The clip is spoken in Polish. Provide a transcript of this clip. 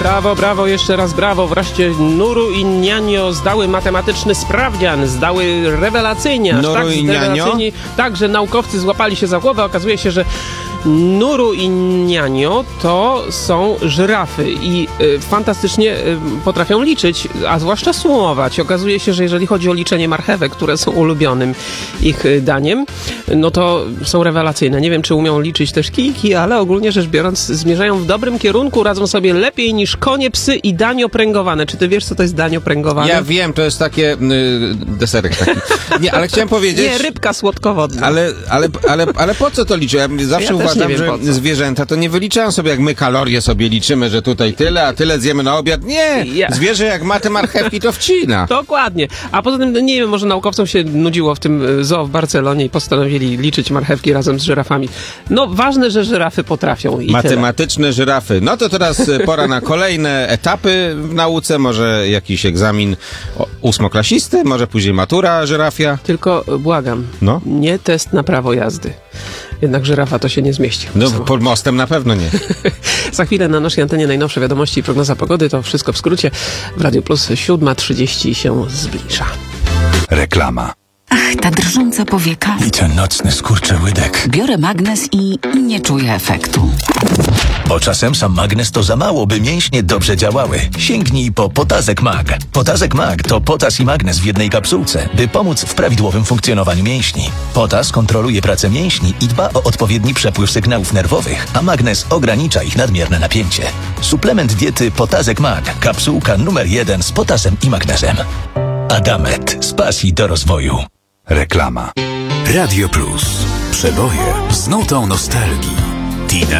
Brawo, jeszcze raz brawo. Wreszcie Nuru i Nianio zdały matematyczny sprawdzian, zdały rewelacyjnie. Nuru i Nianio? Tak, że naukowcy złapali się za głowę. Okazuje się, że Nuru i Nianio to są żyrafy i fantastycznie potrafią liczyć, a zwłaszcza sumować. Okazuje się, że jeżeli chodzi o liczenie marchewek, które są ulubionym ich daniem, no to są rewelacyjne. Nie wiem, czy umią liczyć też kijki, ale ogólnie rzecz biorąc zmierzają w dobrym kierunku, radzą sobie lepiej niż konie, psy i danio pręgowane. Czy ty wiesz, co to jest danio pręgowane? Ja wiem, to jest takie deserek taki. Nie, ale chciałem powiedzieć... Nie, rybka słodkowodna. Ale po co to liczę? Ja zawsze uważam, że zwierzęta to nie wyliczają sobie, jak my kalorie sobie liczymy, że tutaj tyle, a tyle zjemy na obiad. Nie! Zwierzę jak ma te marchewki, to wcina. Dokładnie. A poza tym, nie wiem, może naukowcom się nudziło w tym zoo w Barcelonie i postanowili liczyć marchewki razem z żyrafami. No, ważne, że żyrafy potrafią. I matematyczne żyrafy. No to teraz pora na kolejne etapy w nauce. Może jakiś egzamin ósmoklasisty, może później matura żyrafia. Tylko błagam, nie test na prawo jazdy. Jednak żyrafa to się nie zmieści. No, pod mostem na pewno nie. Za chwilę na naszej antenie najnowsze wiadomości i prognoza pogody. To wszystko w skrócie. W Radio Plus 7:30 się zbliża. Reklama. Ach, ta drżąca powieka. I ten nocny skurczyłydek. Biorę magnes i nie czuję efektu. Bo czasem sam magnes to za mało, by mięśnie dobrze działały. Sięgnij po Potazek Mag. Potazek Mag to potas i magnes w jednej kapsułce, by pomóc w prawidłowym funkcjonowaniu mięśni. Potas kontroluje pracę mięśni i dba o odpowiedni przepływ sygnałów nerwowych, a magnes ogranicza ich nadmierne napięcie. Suplement diety Potazek Mag. Kapsułka numer 1 z potasem i magnesem. Adamet. Z pasji do rozwoju. Reklama. Radio Plus. Przeboje z nutą nostalgii. Tina